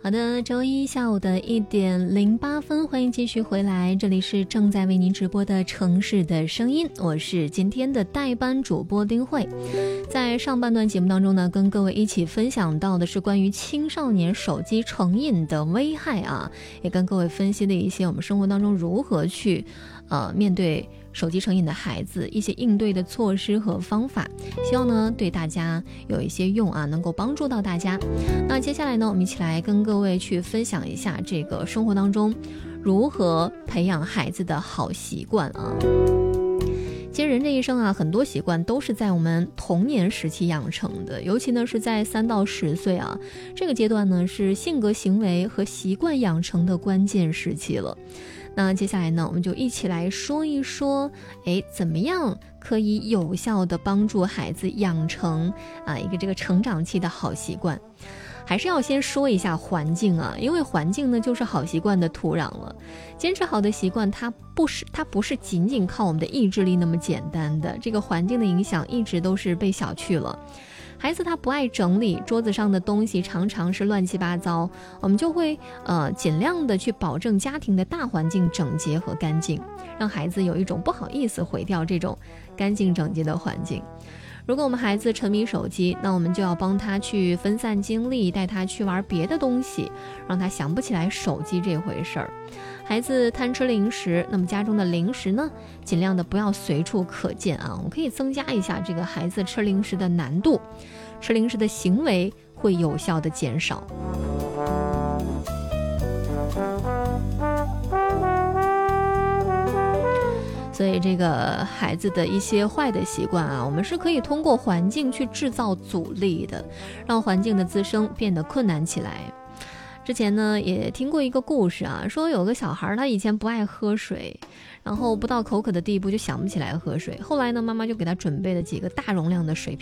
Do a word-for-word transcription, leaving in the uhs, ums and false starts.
好的，周一下午的一点零八分，欢迎继续回来，这里是正在为您直播的城市的声音，我是今天的代班主播丁慧。在上半段节目当中呢，跟各位一起分享到的是关于青少年手机成瘾的危害啊，也跟各位分析了一些我们生活当中如何去呃面对手机成瘾的孩子一些应对的措施和方法，希望呢对大家有一些用啊，能够帮助到大家。那接下来呢，我们一起来跟各位去分享一下这个生活当中如何培养孩子的好习惯啊。其实人这一生啊，很多习惯都是在我们童年时期养成的，尤其呢是在三到十岁啊，这个阶段呢是性格行为和习惯养成的关键时期了。那接下来呢，我们就一起来说一说，哎，怎么样可以有效的帮助孩子养成啊一个这个成长期的好习惯。还是要先说一下环境啊，因为环境呢就是好习惯的土壤了。坚持好的习惯，它不是它不是仅仅靠我们的意志力那么简单的，这个环境的影响一直都是被小觑了。孩子他不爱整理，桌子上的东西常常是乱七八糟，我们就会呃尽量的去保证家庭的大环境整洁和干净，让孩子有一种不好意思毁掉这种干净整洁的环境。如果我们孩子沉迷手机，那我们就要帮他去分散精力，带他去玩别的东西，让他想不起来手机这回事儿。孩子贪吃零食，那么家中的零食呢，尽量的不要随处可见啊。我们可以增加一下这个孩子吃零食的难度，吃零食的行为会有效的减少。所以这个孩子的一些坏的习惯啊，我们是可以通过环境去制造阻力的，让环境的滋生变得困难起来。之前呢也听过一个故事啊，说有个小孩他以前不爱喝水，然后不到口渴的地步就想不起来喝水，后来呢妈妈就给他准备了几个大容量的水